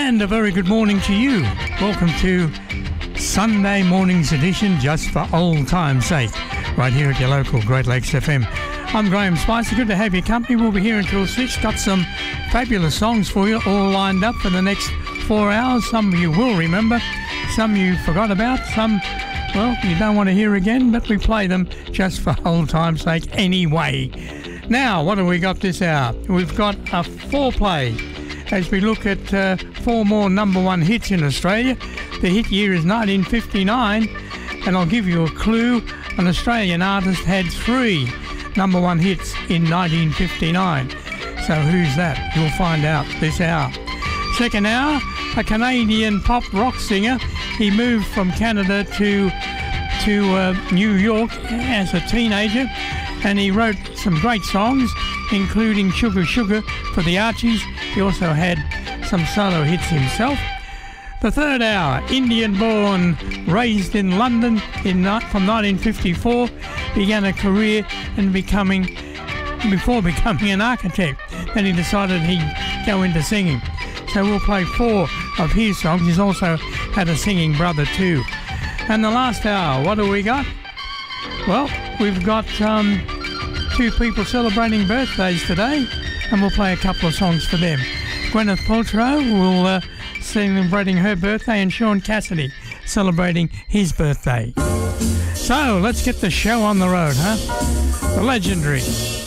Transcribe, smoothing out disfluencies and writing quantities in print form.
And a very good morning to you. Welcome to Sunday morning's edition, just for old time's sake, right here at your local Great Lakes FM. I'm Graham Spicer. Good to have your company. We'll be here until 6. Got some fabulous songs for you all lined up for the next 4 hours. Some you will remember, some you forgot about, some, well, you don't want to hear again, but we play them just for old time's sake anyway. Now, what have we got this hour? We've got a foreplay as we look at 4 more number one hits in Australia. The hit year is 1959, and I'll give you a clue. An Australian artist had 3 number one hits in 1959. So who's that? You'll find out this hour. Second hour, a Canadian pop rock singer. He moved from Canada to New York as a teenager, and he wrote some great songs, including Sugar Sugar for the Archies. He also had some solo hits himself. The third hour, Indian-born, raised in London from 1954, began a career before becoming an architect. Then he decided he'd go into singing. So we'll play 4 of his songs. He's also had a singing brother too. And the last hour, what do we got? Well, we've got 2 people celebrating birthdays today, and we'll play a couple of songs for them. Gwyneth Paltrow will celebrating her birthday, and Sean Cassidy celebrating his birthday. So let's get the show on the road, huh? The legendary